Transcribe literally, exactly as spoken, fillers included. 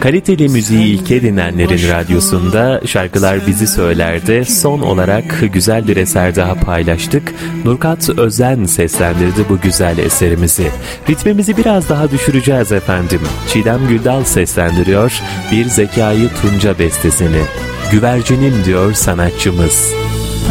Kaliteli müziği ilke edinenlerin radyosunda Şarkılar Bizi Söyler'de son olarak güzel bir eser daha paylaştık. Nurkat Özen seslendirdi bu güzel eserimizi. Ritmimizi biraz daha düşüreceğiz efendim. Çiğdem Güldal seslendiriyor bir Zekai Tunca bestesini. Güvercinim diyor sanatçımız.